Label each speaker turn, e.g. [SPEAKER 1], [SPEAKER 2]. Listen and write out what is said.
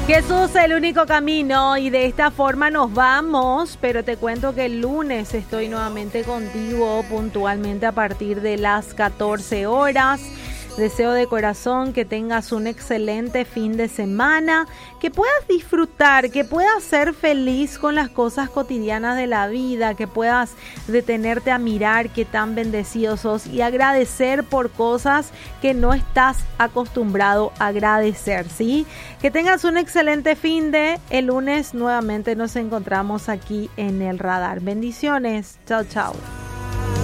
[SPEAKER 1] Jesús, el único camino, y de esta forma nos vamos, pero te cuento que el lunes estoy nuevamente contigo puntualmente a partir de las 14 horas. Deseo de corazón que tengas un excelente fin de semana, que puedas disfrutar, que puedas ser feliz con las cosas cotidianas de la vida, que puedas detenerte a mirar qué tan bendecidos sos y agradecer por cosas que no estás acostumbrado a agradecer, ¿sí? Que tengas un excelente fin de. El lunes nuevamente nos encontramos aquí en el radar. Bendiciones. Chao, chao.